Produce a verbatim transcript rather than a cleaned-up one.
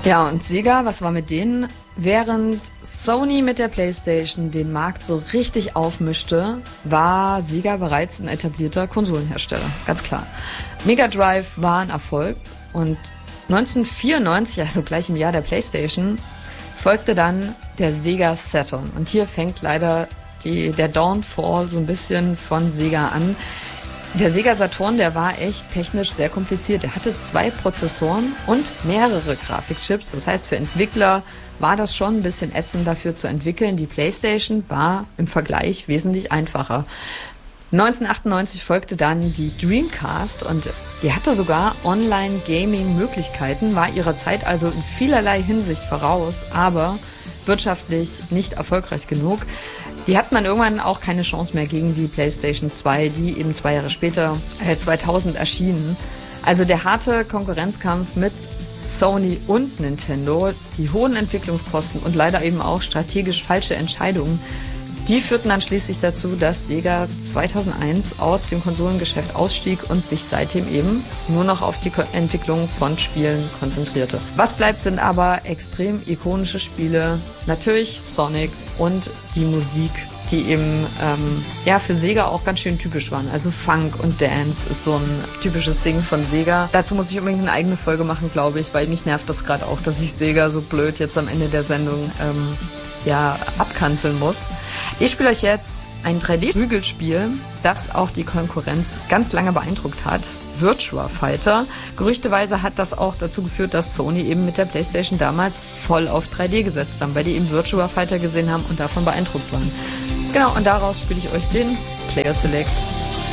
Ja, und Sega, was war mit denen? Während Sony mit der PlayStation den Markt so richtig aufmischte, war Sega bereits ein etablierter Konsolenhersteller, ganz klar. Mega Drive war ein Erfolg und neunzehnhundertvierundneunzig, also gleich im Jahr der PlayStation, folgte dann der Sega Saturn. Und hier fängt leider die, der Downfall so ein bisschen von Sega an. Der Sega Saturn, der war echt technisch sehr kompliziert. Der hatte zwei Prozessoren und mehrere Grafikchips. Das heißt, für Entwickler war das schon ein bisschen ätzend dafür zu entwickeln. Die PlayStation war im Vergleich wesentlich einfacher. neunzehnhundertachtundneunzig folgte dann die Dreamcast und die hatte sogar Online-Gaming-Möglichkeiten, war ihrer Zeit also in vielerlei Hinsicht voraus, aber wirtschaftlich nicht erfolgreich genug. Die hat man irgendwann auch keine Chance mehr gegen die PlayStation zwei, die eben zwei Jahre später, äh, zweitausend erschienen. Also der harte Konkurrenzkampf mit Sony und Nintendo, die hohen Entwicklungskosten und leider eben auch strategisch falsche Entscheidungen, die führten dann schließlich dazu, dass Sega zweitausendeins aus dem Konsolengeschäft ausstieg und sich seitdem eben nur noch auf die Entwicklung von Spielen konzentrierte. Was bleibt, sind aber extrem ikonische Spiele, natürlich Sonic und die Musik, die eben ähm, ja für Sega auch ganz schön typisch waren. Also Funk und Dance ist so ein typisches Ding von Sega. Dazu muss ich unbedingt eine eigene Folge machen, glaube ich, weil mich nervt das gerade auch, dass ich Sega so blöd jetzt am Ende der Sendung ähm, ja abkanzeln muss. Ich spiele euch jetzt ein drei D-Prügelspiel, das auch die Konkurrenz ganz lange beeindruckt hat. Virtua Fighter. Gerüchteweise hat das auch dazu geführt, dass Sony eben mit der PlayStation damals voll auf drei D gesetzt haben, weil die eben Virtua Fighter gesehen haben und davon beeindruckt waren. Genau, und daraus spiele ich euch den Player Select.